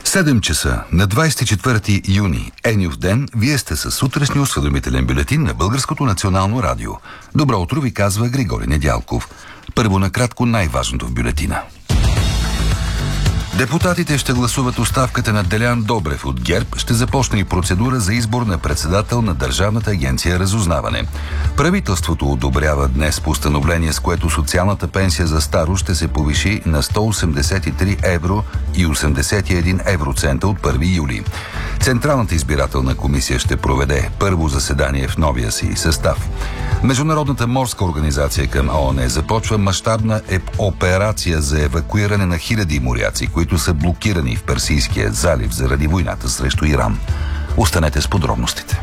7 часа на 24 юни, Енюв ден, вие сте със сутрешния осведомителен бюлетин на Българското национално радио. Добро утро ви казва Григорий Недялков. Първо накратко най-важното в бюлетина. Депутатите ще гласуват оставката на Делян Добрев от ГЕРБ. Ще започне и процедура за избор на председател на Държавната агенция Разузнаване. Правителството одобрява днес постановление, с което социалната пенсия за старост ще се повиши на 183 евро и 81 евроцента от 1 юли. Централната избирателна комисия ще проведе първо заседание в новия си състав. Международната морска организация към ООН започва мащабна операция за евакуиране на хиляди моряци, които са блокирани в Персийския залив заради войната срещу Иран. Останете с подробностите.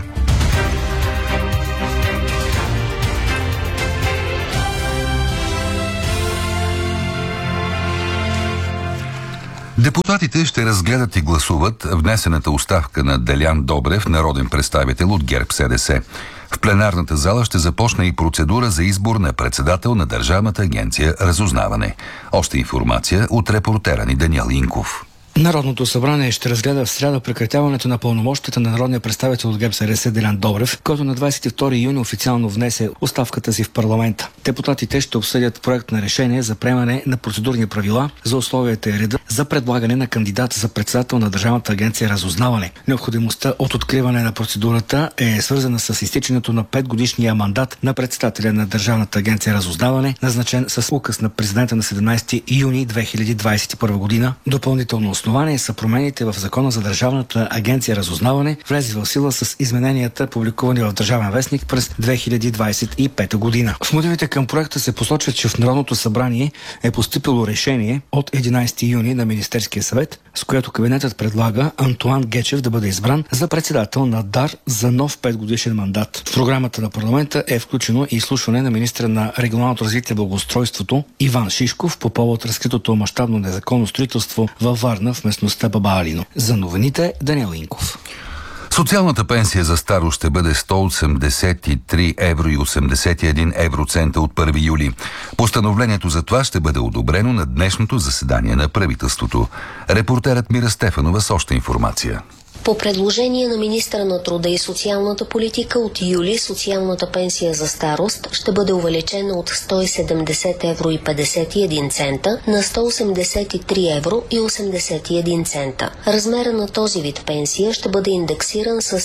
Депутатите ще разгледат и гласуват внесената оставка на Делян Добрев, народен представител от ГЕРБ-СДС. В пленарната зала ще започне и процедура за избор на председател на Държавната агенция Разузнаване. Още информация от репортера ни Даниел Инков. Народното събрание ще разгледа в сряда прекратяването на пълномощията на народния представител от ГЕРБ-СДС Делян Добрев, който на 22 юни официално внесе оставката си в парламента. Депутатите ще обсъдят проект на решение за приемане на процедурни правила за условията и реда за предлагане на кандидат за председател на Държавната агенция Разузнаване. Необходимостта от откриване на процедурата е свързана с изтичането на 5-годишния мандат на председателя на Държавната агенция Разузнаване, назначен с указ на президента на 17 юни 2021 година. Допълнително основание са промените в Закона за Държавната агенция Разузнаване, влезли в сила с измененията, публикувани в Държавен вестник през 2025 година. В мотивите към проекта се посочва, че в Народното събрание е постъпило решение от 11 юни на Министерския съвет, с което кабинетът предлага Антоан Гечев да бъде избран за председател на ДАР за нов 5-годишен мандат. В програмата на парламента е включено и изслушване на министра на регионалното развитие и благоустройството Иван Шишков по повод разкритото мащабно незаконно строителство във Варна в местността Баба Алино. За новините Даниел Инков. Социалната пенсия за старост ще бъде 183 евро и 81 евроцента от 1 юли. Постановлението за това ще бъде одобрено на днешното заседание на правителството. Репортерът Мира Стефанова с още информация. По предложение на министъра на труда и социалната политика от юли социалната пенсия за старост ще бъде увеличена от 170 евро и 51 цента на 183 евро и 81 цента. Размера на този вид пенсия ще бъде индексиран с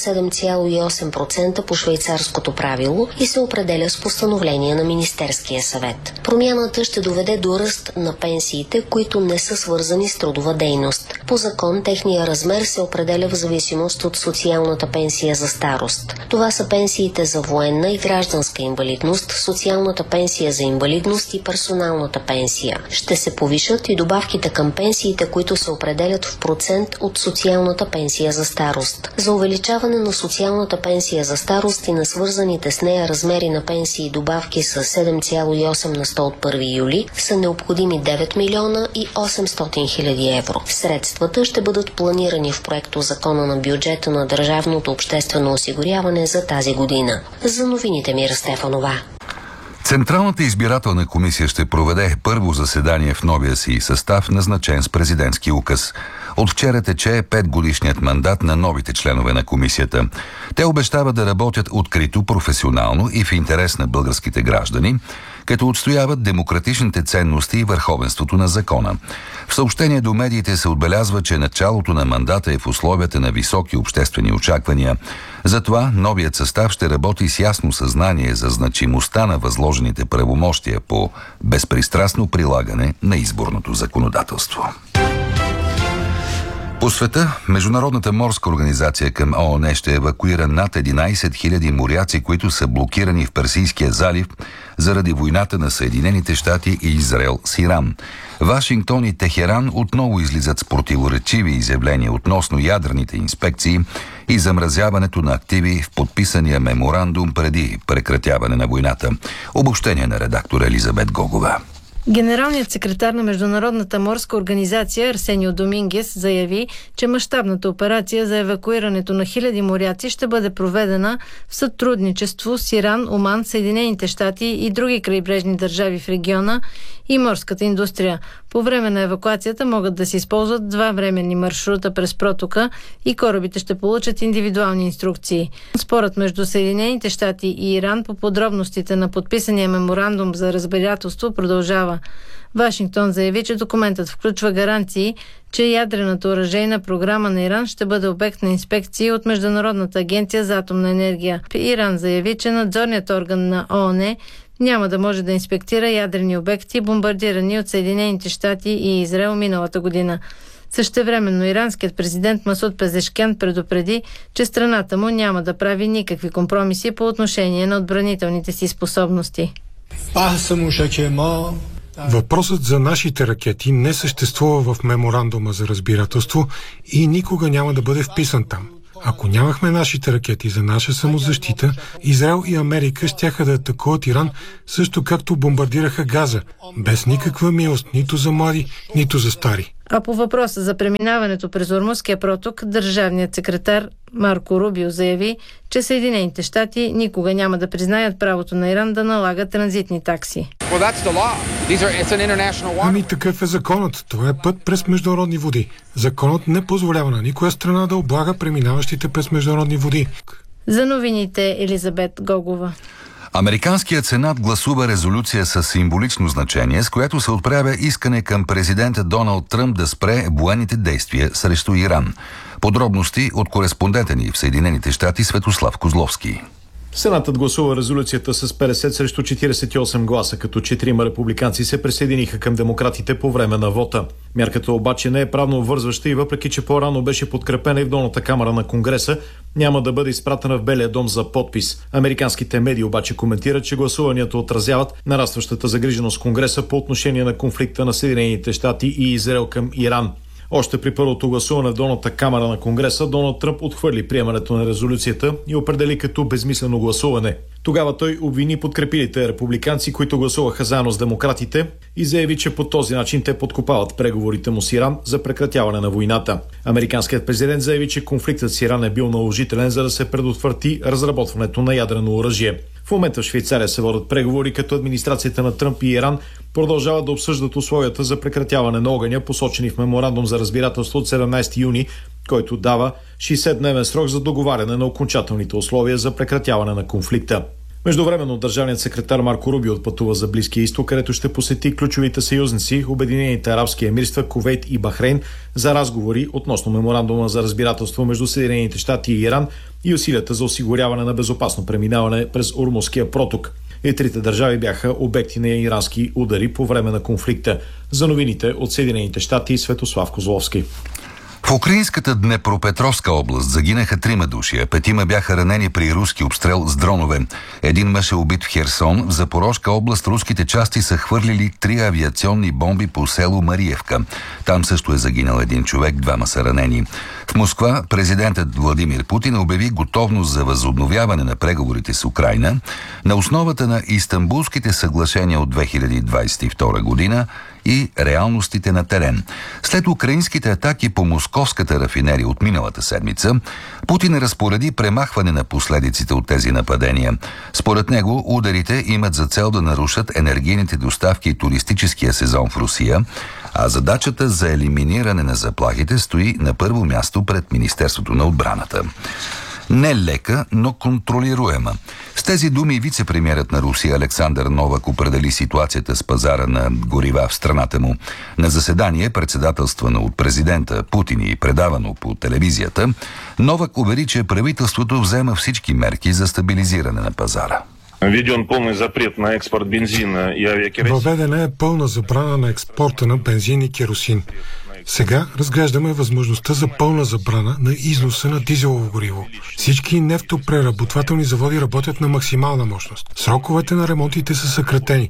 7,8% по швейцарското правило и се определя с постановление на Министерския съвет. Промяната ще доведе до ръст на пенсиите, които не са свързани с трудова дейност. По закон техния размер се определя в зависимост от социалната пенсия за старост. Това са пенсиите за военна и гражданска инвалидност, социалната пенсия за инвалидност и персоналната пенсия. Ще се повишат и добавките към пенсиите, които се определят в процент от социалната пенсия за старост. За увеличаване на социалната пенсия за старост и на свързаните с нея размери на пенсии и добавки с 7,8 на 100 от 1 юли са необходими 9 милиона и 800 хиляди евро. Средствата ще бъдат планирани в проекто Закона на бюджета на Държавното обществено осигуряване за тази година. За новините Мира Стефанова. Централната избирателна комисия ще проведе първо заседание в новия си състав, назначен с президентски указ. От вчера тече 5-годишният мандат на новите членове на комисията. Те обещават да работят открито, професионално и в интерес на българските граждани, като отстояват демократичните ценности и върховенството на закона. В съобщение до медиите се отбелязва, че началото на мандата е в условията на високи обществени очаквания. Затова новият състав ще работи с ясно съзнание за значимостта на възложените правомощия по безпристрастно прилагане на изборното законодателство. По света, Международната морска организация към ООН ще евакуира над 11 000 моряци, които са блокирани в Персийския залив заради войната на Съединените щати и Израел с Иран. Вашингтон и Техеран отново излизат с противоречиви изявления относно ядрените инспекции и замразяването на активи в подписания меморандум преди прекратяване на войната. Обобщение на редактор Елизабет Гогова. Генералният секретар на Международната морска организация Арсенио Домингес заяви, че мащабната операция за евакуирането на хиляди моряци ще бъде проведена в сътрудничество с Иран, Оман, Съединените щати и други крайбрежни държави в региона и морската индустрия. По време на евакуацията могат да се използват 2 временни маршрута през протока и корабите ще получат индивидуални инструкции. Спорът между Съединените щати и Иран по подробностите на подписания меморандум за разбирателство продължава. Вашингтон заяви, че документът включва гаранции, че ядрената оръжейна програма на Иран ще бъде обект на инспекции от Международната агенция за атомна енергия. Иран заяви, че надзорният орган на ООН няма да може да инспектира ядрени обекти, бомбардирани от Съединените щати и Израел миналата година. Същевременно иранският президент Масуд Пезешкян предупреди, че страната му няма да прави никакви компромиси по отношение на отбранителните си способности. Въпросът за нашите ракети не съществува в меморандума за разбирателство и никога няма да бъде вписан там. Ако нямахме нашите ракети за наша самозащита, Израел и Америка щяха да атакуват Иран, също както бомбардираха Газа, без никаква милост нито за млади, нито за стари. А по въпроса за преминаването през Ормузския проток, държавният секретар Марко Рубио заяви, че Съединените щати никога няма да признаят правото на Иран да налага транзитни такси. Ами такъв е законът. Това е път през международни води. Законът не позволява на никоя страна да облага преминаващите през международни води. За новините Елизабет Гогова. Американският сенат гласува резолюция с символично значение, с която се отправя искане към президента Доналд Тръмп да спре военните действия срещу Иран. Подробности от кореспондента ни в Съединените щати Светослав Козловски. Сенатът гласува резолюцията с 50 срещу 48 гласа, като 4 републиканци се присъединиха към демократите по време на вота. Мярката обаче не е правно обвързваща и въпреки, че по-рано беше подкрепена и в долната камара на Конгреса, няма да бъде изпратена в Белия дом за подпис. Американските медии обаче коментират, че гласуванията отразяват нарастващата загриженост в Конгреса по отношение на конфликта на Съединените щати и Израел към Иран. Още при първото гласуване в долната камара на Конгреса, Доналд Тръмп отхвърли приемането на резолюцията и определи като безмислено гласуване. Тогава той обвини подкрепилите републиканци, които гласуваха заедно с демократите, и заяви, че по този начин те подкопават преговорите му с Иран за прекратяване на войната. Американският президент заяви, че конфликтът с Иран е бил наложителен, за да се предотврати разработването на ядрено оръжие. В момента в Швейцария се водят преговори, като администрацията на Тръмп и Иран продължават да обсъждат условията за прекратяване на огъня, посочени в меморандум за разбирателство от 17 юни, който дава 60-дневен срок за договаряне на окончателните условия за прекратяване на конфликта. Междувременно държавният секретар Марко Рубио отпътува за Близкия изток, където ще посети ключовите съюзници, Обединените арабски емирства, Кувейт и Бахрейн, за разговори относно меморандума за разбирателство между Съединените щати и Иран и усилията за осигуряване на безопасно преминаване през Ормузския проток. И трите държави бяха обекти на ирански удари по време на конфликта. За новините от Съединените щати Светослав Козловски. В украинската Днепропетровска област загинаха 3 души, а 5 бяха ранени при руски обстрел с дронове. Един мъж е убит в Херсон. В Запорожка област руските части са хвърлили 3 авиационни бомби по село Мариевка. Там също е загинал един човек, 2 са ранени. В Москва президентът Владимир Путин обяви готовност за възобновяване на преговорите с Украйна на основата на Истанбулските съглашения от 2022 година и реалностите на терен. След украинските атаки по московската рафинерия от миналата седмица, Путин разпореди премахване на последиците от тези нападения. Според него, ударите имат за цел да нарушат енергийните доставки и туристическия сезон в Русия, а задачата за елиминиране на заплахите стои на първо място пред Министерството на отбраната. Не лека, но контролируема. С тези думи вице-премиерът на Русия Александър Новак определи ситуацията с пазара на горива в страната му. На заседание, председателствано от президента Путин и предавано по телевизията, Новак увери, че правителството взема всички мерки за стабилизиране на пазара. Введен пълен запрет на експорт бензина и авиакеросин. Въведена е пълна забрана на експорта на бензин и керосин. Сега разглеждаме възможността за пълна забрана на износа на дизелово гориво. Всички нефтопреработвателни заводи работят на максимална мощност. Сроковете на ремонтите са съкратени.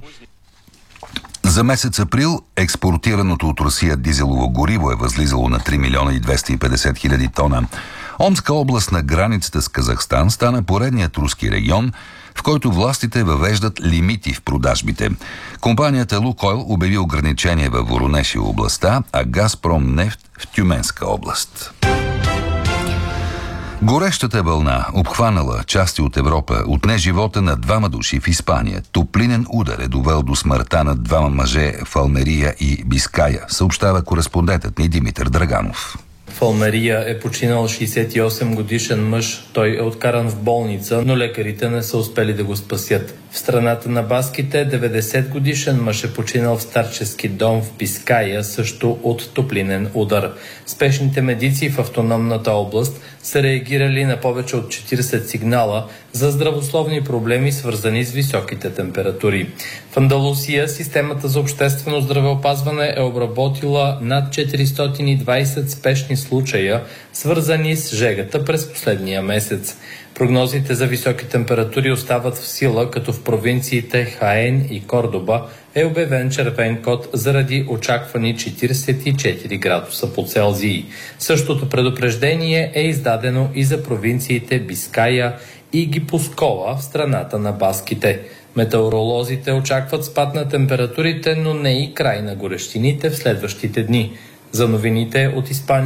За месец април експортираното от Русия дизелово гориво е възлизало на 3 милиона и 250 хиляди тона. Омска област на границата с Казахстан стана поредният руски регион, в който властите въвеждат лимити в продажбите. Компанията Лукойл обяви ограничение във Воронеж и областта, а Газпром нефт в Тюменска област. Горещата вълна, обхванала части от Европа, отне живота на двама души в Испания. Топлинен удар е довел до смъртта на двама мъже в Алмерия и Биская, съобщава кореспондентът ни Димитър Драганов. В Алмерия е починал 68 годишен мъж. Той е откаран в болница, но лекарите не са успели да го спасят. В страната на баските 90 годишен мъж е починал в старчески дом в Биская, също от топлинен удар. Спешните медици в автономната област са реагирали на повече от 40 сигнала за здравословни проблеми, свързани с високите температури. В Андалусия системата за обществено здравеопазване е обработила над 420 спешни случая, свързани с жегата през последния месец. Прогнозите за високи температури остават в сила, като в провинциите Хаен и Кордоба е обявен червен код заради очаквани 44 градуса по Целзий. Същото предупреждение е издадено и за провинциите Биская и Гипускоа в страната на баските. Метеоролозите очакват спад на температурите, но не и край на горещините в следващите дни. За новините от Испания